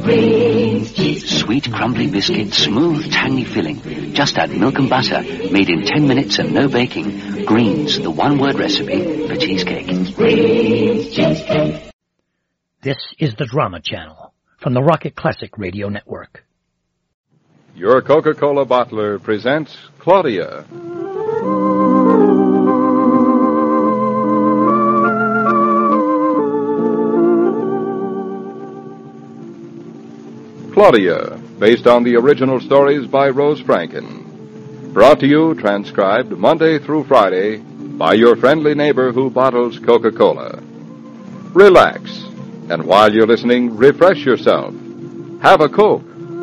Green's cheese. Sweet, crumbly biscuit, smooth, tangy filling. Just add milk and butter, made in 10 minutes and no baking. Green's, the one-word recipe for cheesecake. Green's cheesecake. This is the Drama Channel from the Rocket Classic Radio Network. Your Coca-Cola bottler presents Claudia. Claudia, based on the original stories by Rose Franken. Brought to you, transcribed Monday through Friday, by your friendly neighbor who bottles Coca-Cola. Relax, and while you're listening, refresh yourself. Have a Coke.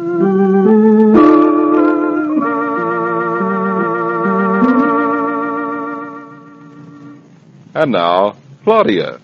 And now, Claudia.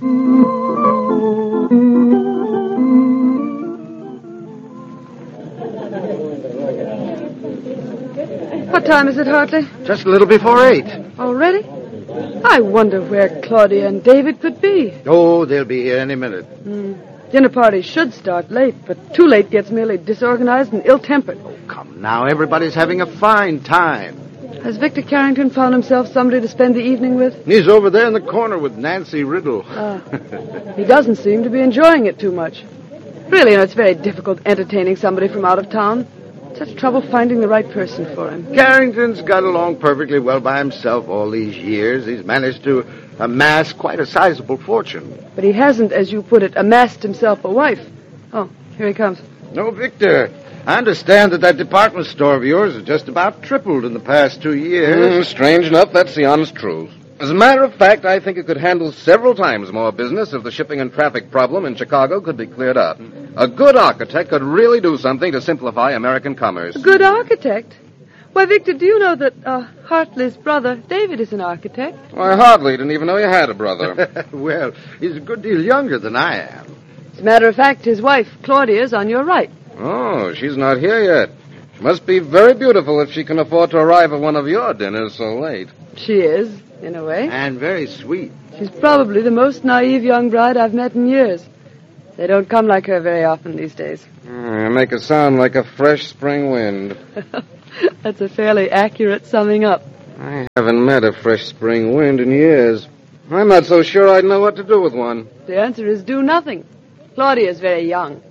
What time is it, Hartley? Just a little before 8. Already? I wonder where Claudia and David could be. Oh, they'll be here any minute. Dinner party should start late, but too late gets merely disorganized and ill-tempered. Oh, come now, everybody's having a fine time. Has Victor Carrington found himself somebody to spend the evening with? He's over there in the corner with Nancy Riddle. He doesn't seem to be enjoying it too much. Really, it's very difficult entertaining somebody from out of town. Such trouble finding the right person for him. Carrington's got along perfectly well by himself all these years. He's managed to amass quite a sizable fortune. But he hasn't, as you put it, amassed himself a wife. Oh, here he comes. No, Victor. I understand that department store of yours has just about tripled in the past 2 years. Strange enough, that's the honest truth. As a matter of fact, I think it could handle several times more business if the shipping and traffic problem in Chicago could be cleared up. A good architect could really do something to simplify American commerce. A good architect? Why, Victor, do you know that Hartley's brother, David, is an architect? I hardly didn't even know you had a brother. Well, he's a good deal younger than I am. As a matter of fact, his wife, Claudia, is on your right. Oh, she's not here yet. She must be very beautiful if she can afford to arrive at one of your dinners so late. She is, in a way. And very sweet. She's probably the most naive young bride I've met in years. They don't come like her very often these days. You make it sound like a fresh spring wind. That's a fairly accurate summing up. I haven't met a fresh spring wind in years. I'm not so sure I'd know what to do with one. The answer is do nothing. Claudia's very young.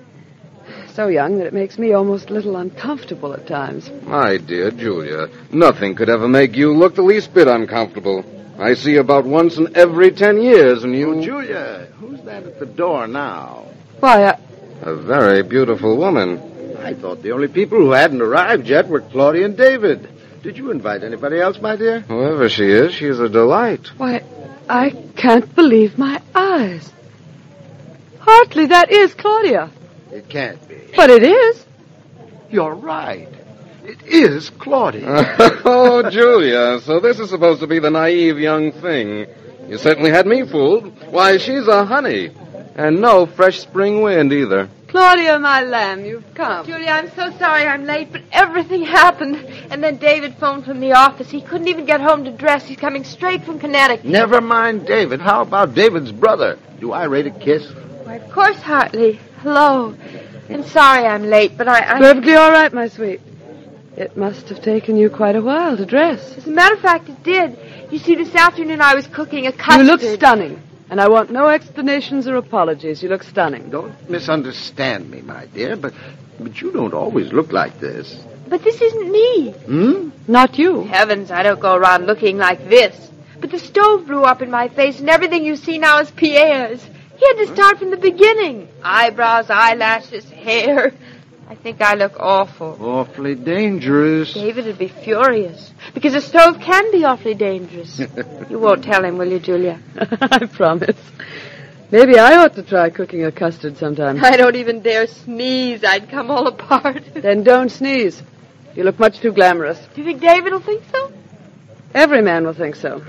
So young that it makes me almost a little uncomfortable at times. My dear Julia, nothing could ever make you look the least bit uncomfortable. I see you about once in every 10 years, and you... Oh, Julia, who's that at the door now? Why, A very beautiful woman. I thought the only people who hadn't arrived yet were Claudia and David. Did you invite anybody else, my dear? Whoever she is, she's a delight. Why, I can't believe my eyes. Hartley, that is Claudia. It can't be. But it is. You're right. It is Claudia. Oh, Julia, so this is supposed to be the naive young thing. You certainly had me fooled. Why, she's a honey. And no fresh spring wind, either. Claudia, my lamb, you've come. Julia, I'm so sorry I'm late, but everything happened. And then David phoned from the office. He couldn't even get home to dress. He's coming straight from Connecticut. Never mind David. How about David's brother? Do I rate a kiss? Why, of course, Hartley. Hello. I'm sorry I'm late, but I... Perfectly all right, my sweet. It must have taken you quite a while to dress. As a matter of fact, it did. You see, this afternoon I was cooking a custard. You look stunning. And I want no explanations or apologies. You look stunning. Don't misunderstand me, my dear, but you don't always look like this. But this isn't me. Not you. Heavens, I don't go around looking like this. But the stove blew up in my face, and everything you see now is Pierre's. He had to start from the beginning. Eyebrows, eyelashes, hair. I think I look awful. Awfully dangerous. David would be furious, because a stove can be awfully dangerous. You won't tell him, will you, Julia? I promise. Maybe I ought to try cooking a custard sometime. I don't even dare sneeze. I'd come all apart. Then don't sneeze. You look much too glamorous. Do you think David will think so? Every man will think so.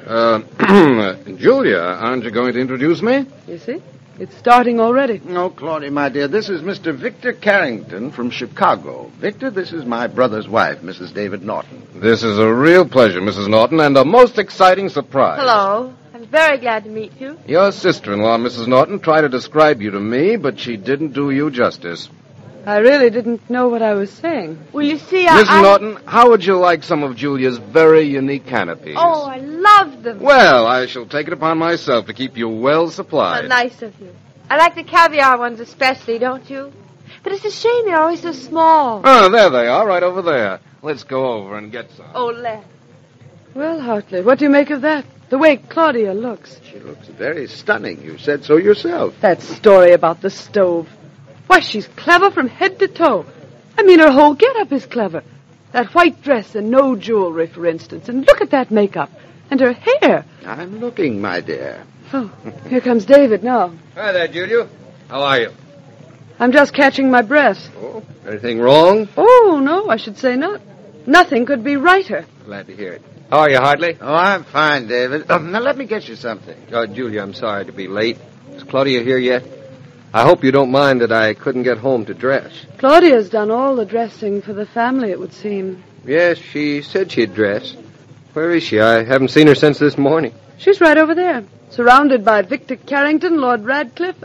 Julia, aren't you going to introduce me? You see? It's starting already. No, Claudia, my dear, this is Mr. Victor Carrington from Chicago. Victor, this is my brother's wife, Mrs. David Norton. This is a real pleasure, Mrs. Norton, and a most exciting surprise. Hello. I'm very glad to meet you. Your sister-in-law, Mrs. Norton, tried to describe you to me, but she didn't do you justice. I really didn't know what I was saying. Well, you see, Miss Norton, how would you like some of Julia's very unique canopies? Oh, I love them. Well, I shall take it upon myself to keep you well supplied. How nice of you. I like the caviar ones especially, don't you? But it's a shame they're always so small. Oh, there they are, right over there. Let's go over and get some. Oh, Les. Well, Hartley, what do you make of that? The way Claudia looks. She looks very stunning. You said so yourself. That story about the stove. Why, she's clever from head to toe. I mean, her whole get-up is clever. That white dress and no jewelry, for instance. And look at that makeup. And her hair. I'm looking, my dear. Oh, here comes David now. Hi there, Julia. How are you? I'm just catching my breath. Oh, anything wrong? Oh, no, I should say not. Nothing could be righter. Glad to hear it. How are you, Hartley? Oh, I'm fine, David. Now, let me get you something. Julia, I'm sorry to be late. Is Claudia here yet? I hope you don't mind that I couldn't get home to dress. Claudia's done all the dressing for the family, it would seem. Yes, she said she'd dress. Where is she? I haven't seen her since this morning. She's right over there, surrounded by Victor Carrington, Lord Radcliffe.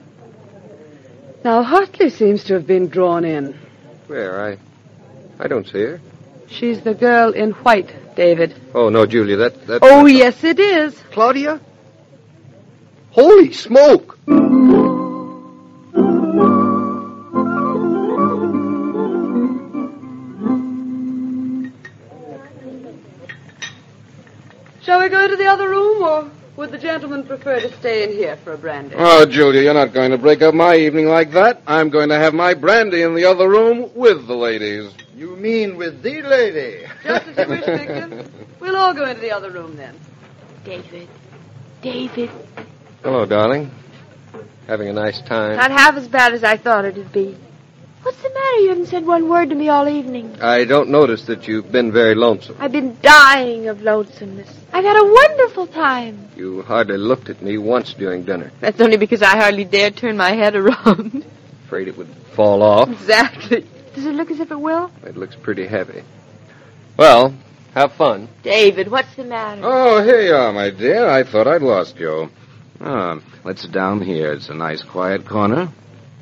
Now, Hartley seems to have been drawn in. Where? I don't see her. She's the girl in white, David. Oh, no, Julia, that's... Oh, yes, it is. Claudia? Holy smoke! Shall we go into the other room, or would the gentleman prefer to stay in here for a brandy? Oh, Julia, you're not going to break up my evening like that. I'm going to have my brandy in the other room with the ladies. You mean with the lady? Just as you wish, Victor. We'll all go into the other room, then. David. Hello, darling. Having a nice time? Not half as bad as I thought it'd be. What's the matter? You haven't said one word to me all evening. I don't notice that you've been very lonesome. I've been dying of lonesomeness. I've had a wonderful time. You hardly looked at me once during dinner. That's only because I hardly dared turn my head around. Afraid it would fall off. Exactly. Does it look as if it will? It looks pretty heavy. Well, have fun. David, what's the matter? Oh, here you are, my dear. I thought I'd lost you. Let's sit down here. It's a nice, quiet corner.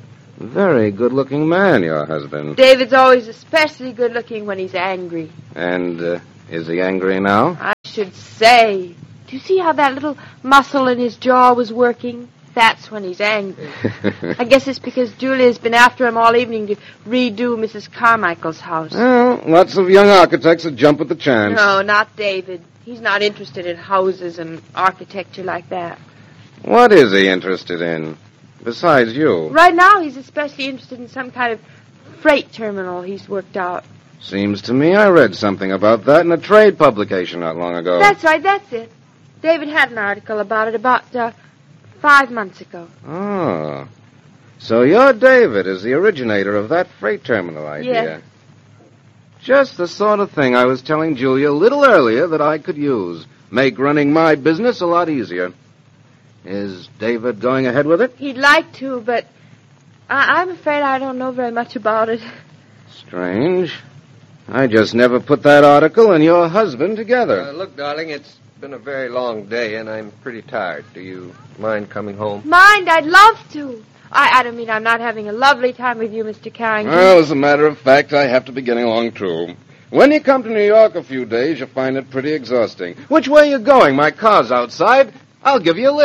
Very good-looking man, your husband. David's always especially good-looking when he's angry. And, is he angry now? I should say. Do you see how that little muscle in his jaw was working? That's when he's angry. I guess it's because Julia's been after him all evening to redo Mrs. Carmichael's house. Well, lots of young architects that jump at the chance. No, not David. He's not interested in houses and architecture like that. What is he interested in? Besides you. Right now, he's especially interested in some kind of freight terminal he's worked out. Seems to me I read something about that in a trade publication not long ago. That's right, that's it. David had an article about it about 5 months ago. Oh. So your David is the originator of that freight terminal idea. Yes. Just the sort of thing I was telling Julia a little earlier that I could use. Make running my business a lot easier. Is David going ahead with it? He'd like to, but I'm afraid I don't know very much about it. Strange. I just never put that article and your husband together. Look, darling, it's been a very long day, and I'm pretty tired. Do you mind coming home? Mind? I'd love to. I don't mean I'm not having a lovely time with you, Mr. Carrington. Well, as a matter of fact, I have to be getting along, too. When you come to New York a few days, you'll find it pretty exhausting. Which way are you going? My car's outside. I'll give you a lift.